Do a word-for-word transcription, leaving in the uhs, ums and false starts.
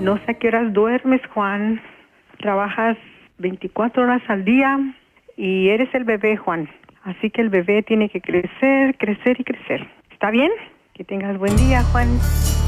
No sé a qué horas duermes, Juan. Trabajas veinticuatro horas al día y eres el bebé, Juan. Así que el bebé tiene que crecer, crecer y crecer. ¿Está bien? Que tengas buen día, Juan.